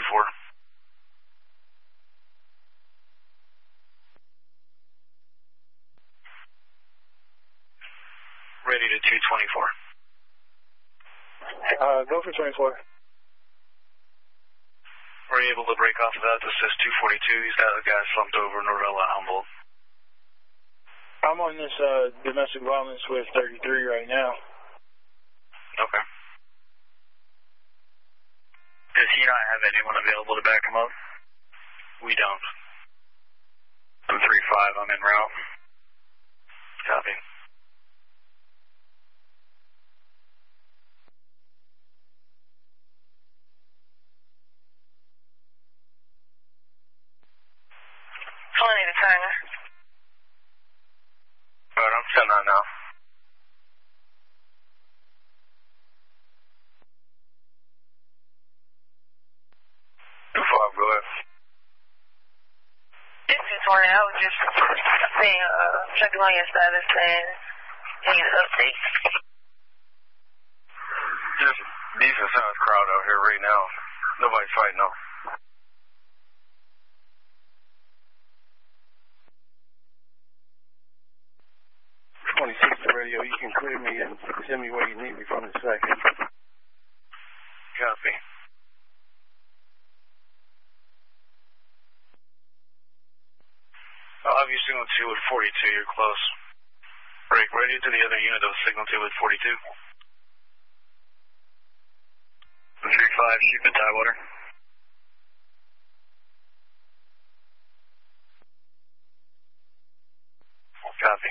224. Ready to 224. Go for 24. Were you able to break off of that? This is 242. He's got a guy slumped over Norvella Humboldt. I'm on this domestic violence with 33 right now. Okay. Does he not have anyone available to back him up? We don't. I'm 3-5. I'm en route. Copy. Plenty of time. Alright, I'm sending that now. Too far, go ahead. This is morning. I was just saying, checking on your status and any updates. Just decent sized crowd out here right now. Nobody's fighting though. Radio, you can clear me and send me where you need me from in a second. Copy. I'll have you signal 2 at 42, you're close. Break ready to the other unit of signal 2 at 42. 3-5, shoot the Tidewater. Copy.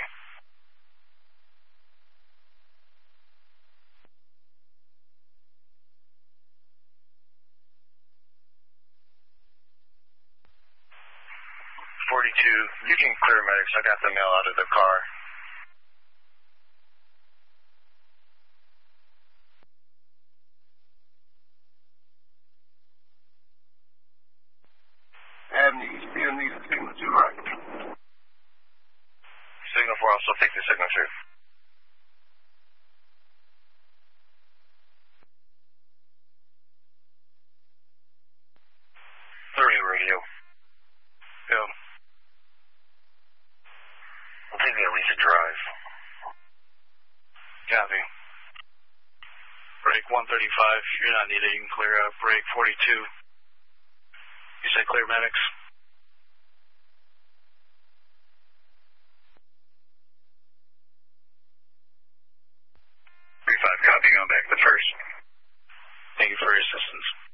You can clear medics. I got the mail out of the car. Abney, you still need a signal 2, right? Signal 4, I'll still take the signal 2. Radio. Yeah. I'll take the Alicia Drive. Copy. Break 135, you're not needed, you can clear out. Break 42. You said clear medics? 3-5, copy, going back to the first. Thank you for your assistance.